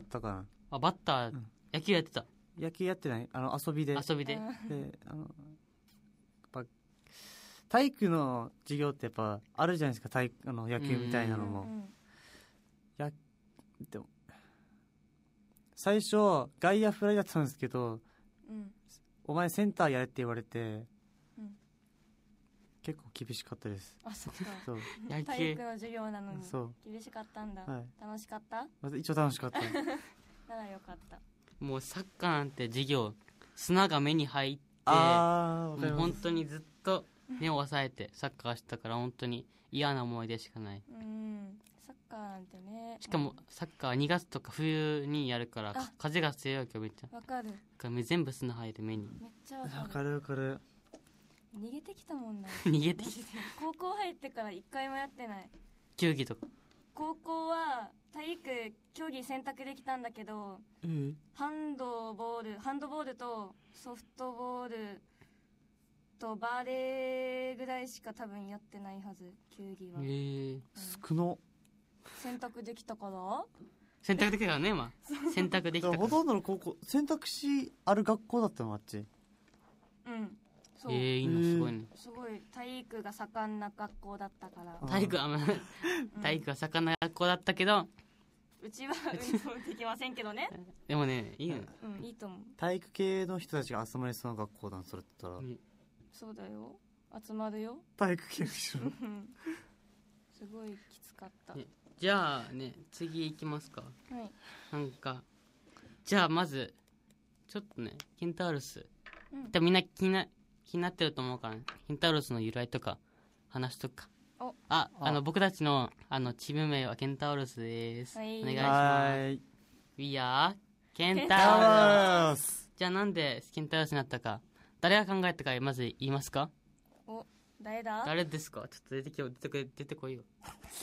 ったかな。 あ、バッター、野球やってた。 野球やってない？遊びで。 遊びで。 で、やっぱ、体育の授業ってやっぱ、あるじゃないですか、野球みたいなのも。でも、最初、外野フライだったんですけど、お前センターやれって言われて、結構厳しかったです。 あ、そっか。 そう。 体育の授業なのに厳しかったんだ。楽しかった？ 一応楽しかった。 ならよかった。 もうサッカーなんて授業、砂が目に入って、 もう本当にずっと目を押さえてサッカーしてたから、本当に嫌な思い出しかない。 サッカーなんてね。 しかもサッカー2月とか冬にやるから、風が強いわけよ、めっちゃ。 わかる。 全部砂入る目に。 めっちゃわかる。 わかるわかる。 逃げてきたもんな。 逃げてきた。 高校入ってから一回もやってない。 球技とか。 高校は体育競技選択できたんだけど、ハンドボールとソフトボールとバレーぐらいしか多分やってないはず、球技は。 少の。 選択できたから選択できたからね、まあ。選択できたから。 ほとんどの高校、選択肢ある学校だったの、あっち。 そう。 いいの、すごいね。 すごい体育が盛んな学校だったから。 体育が盛んな学校だったけど、 うちは運動できませんけどね。 でもね、いいの。 いいと思う。 体育系の人たちが集まりそうな学校だな、それって言ったら。 そうだよ。集まるよ。 体育系の人。 すごいきつかった。 じゃあね、次行きますか。じゃあまず、ちょっとね、ケンタウロス。みんな気になってると思うからね。ケンタウロスの由来とか話しとくか。僕たちのチーム名はケンタウロスです。お願いします。We are ケンタウロス。じゃあなんでケンタウロスになったか、誰が考えたかまず言いますか？ 誰だ？ 誰ですか？ちょっと出てこいよ。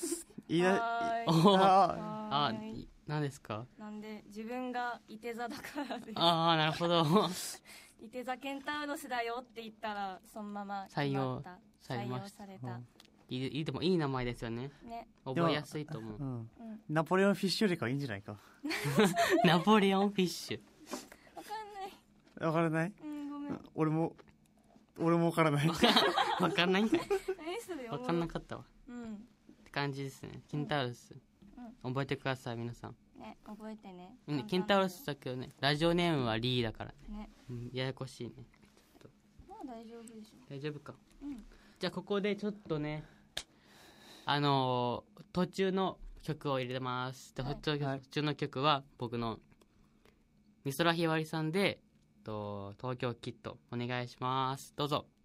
何ですか？ なんで自分がいて座だからです。 なるほど。 いて座ケンタウロスだよって言ったらそのまま採用された。 でもいい名前ですよね。覚えやすいと思う。 ナポレオンフィッシュよりかはいいんじゃないか。 ナポレオンフィッシュ。 わからない？ ごめん。 俺もわからない。 わかんないんかい。 わかんなかったわ。って感じですね。ケンタウロス。覚えてください、皆さん。 覚えてね。 ケンタウロスだけどね、ラジオネームはリーだからね。ややこしいね。 まあ大丈夫でしょ。 大丈夫か。じゃあここでちょっとね、途中の曲を入れます。途中の曲は僕の美空ひばりさんで東京キッドお願いします。どうぞ。